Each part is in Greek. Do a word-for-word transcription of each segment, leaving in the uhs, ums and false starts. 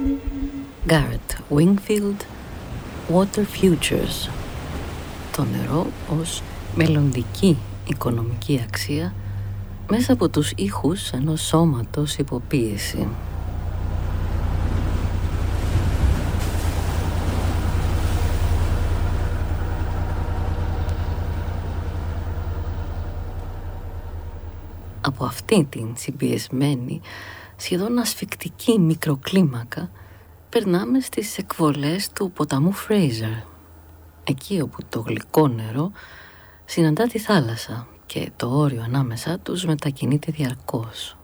Garrett Wingfield, Water Futures. Το νερό ως μελλοντική οικονομική αξία μέσα από τους ήχους ενός σώματος υποπίεση. Από αυτή την συμπιεσμένη, σχεδόν ασφικτική μικροκλίμακα, περνάμε στις εκβολές του ποταμού Fraser, εκεί όπου το γλυκό νερό συναντά τη θάλασσα και το όριο ανάμεσά τους μετακινείται διαρκώς.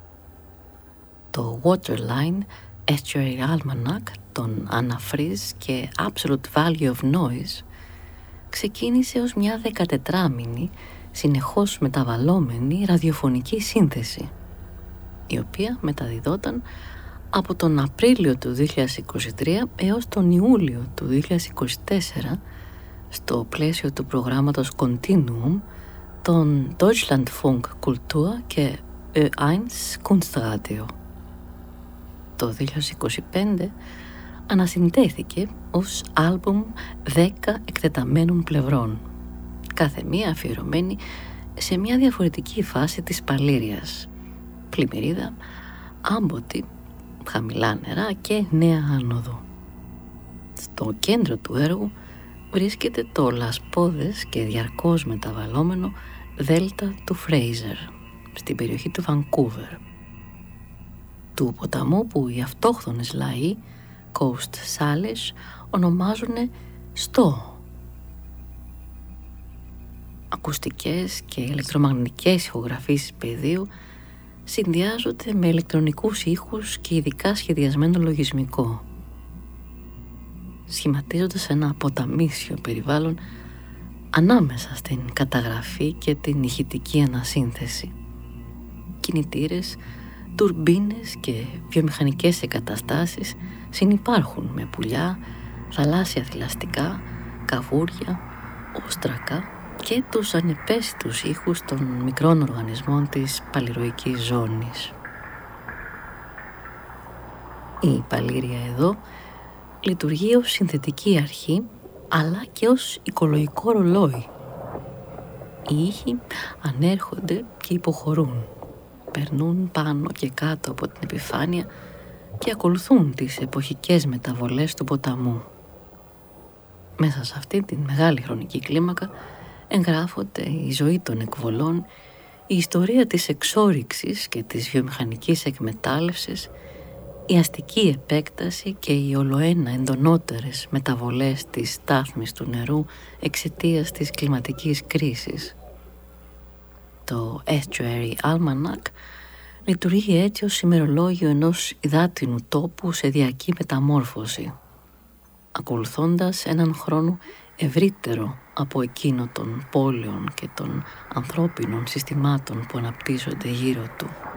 Το Waterline Estuary Almanac των Anna Fries και Absolute Value of Noise ξεκίνησε ως μια δεκατετράμηνη, συνεχώς μεταβαλλόμενη ραδιοφωνική σύνθεση, η οποία μεταδιδόταν από τον Απρίλιο του δύο χιλιάδες είκοσι τρία έως τον Ιούλιο του δύο χιλιάδες είκοσι τέσσερα στο πλαίσιο του προγράμματος Continuum των Deutschlandfunk Kultur και Ö eins Kunstradio. Το δύο χιλιάδες είκοσι πέντε ανασυντέθηκε ως άλμπουμ δέκα εκτεταμένων πλευρών, κάθε μία αφιερωμένη σε μια διαφορετική φάση της Παλήριας, πλημμυρίδα, άμποτη, χαμηλά νερά και νέα άνοδο. Στο κέντρο του έργου βρίσκεται το λασπώδες και διαρκώς μεταβαλλόμενο δέλτα του Fraser, στην περιοχή του Vancouver, του ποταμού που οι αυτόχθονες λαοί Coast Salish ονομάζουν Στό. Ακουστικές και ηλεκτρομαγνητικές ηχογραφήσεις πεδίου συνδυάζονται με ηλεκτρονικούς ήχους και ειδικά σχεδιασμένο λογισμικό, σχηματίζοντας ένα ποταμίσιο περιβάλλον ανάμεσα στην καταγραφή και την ηχητική ανασύνθεση. Κινητήρες, τουρμπίνες και βιομηχανικές εγκαταστάσεις συνυπάρχουν με πουλιά, θαλάσσια θηλαστικά, καβούρια, όστρακα και τους ανεπαίσθητους ήχους των μικρών οργανισμών της παλιροϊκής ζώνης. Η Παλήρια εδώ λειτουργεί ως συνθετική αρχή, αλλά και ως οικολογικό ρολόι. Οι ήχοι ανέρχονται και υποχωρούν, περνούν πάνω και κάτω από την επιφάνεια και ακολουθούν τις εποχικές μεταβολές του ποταμού. Μέσα σε αυτή την μεγάλη χρονική κλίμακα εγγράφονται η ζωή των εκβολών, η ιστορία της εξόρυξης και της βιομηχανικής εκμετάλλευσης, η αστική επέκταση και οι ολοένα εντονότερες μεταβολές της στάθμης του νερού εξαιτίας της κλιματικής κρίσης. Το Estuary Almanac λειτουργεί έτσι ως ημερολόγιο ενός υδάτινου τόπου σε διαρκή μεταμόρφωση, ακολουθώντας έναν χρόνο ευρύτερο από εκείνο των πόλεων και των ανθρώπινων συστημάτων που αναπτύσσονται γύρω του.